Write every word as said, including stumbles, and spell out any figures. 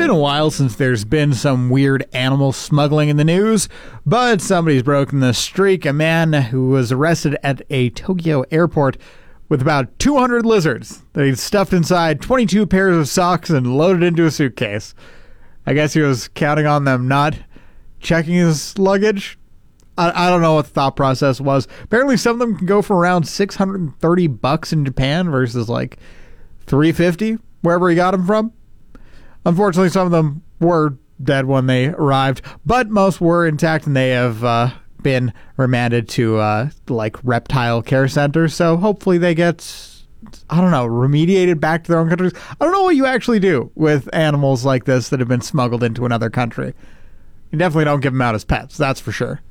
been a while since there's been some weird animal smuggling in the news, but somebody's broken the streak. A man who was arrested at a Tokyo airport with about two hundred lizards that he'd stuffed inside twenty-two pairs of socks and loaded into a suitcase. I guess he was counting on them not checking his luggage. I, I don't know what the thought process was. Apparently some of them can go for around six hundred thirty bucks in Japan versus like three hundred fifty wherever he got them from. Unfortunately, some of them were dead when they arrived, but most were intact, and they have uh, been remanded to uh, like reptile care centers. So hopefully they get, I don't know, remediated back to their own countries. I don't know what you actually do with animals like this that have been smuggled into another country. You definitely don't give them out as pets, that's for sure.